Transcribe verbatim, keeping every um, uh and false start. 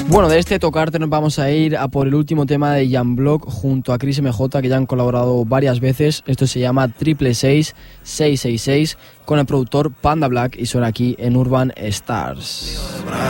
Bueno, de este tocarte nos vamos a ir a por el último tema de Jan Block junto a Chris M J, que ya han colaborado varias veces. Esto se llama Triple seis seis seis seis con el productor Panda Black y suena aquí en Urban Stars.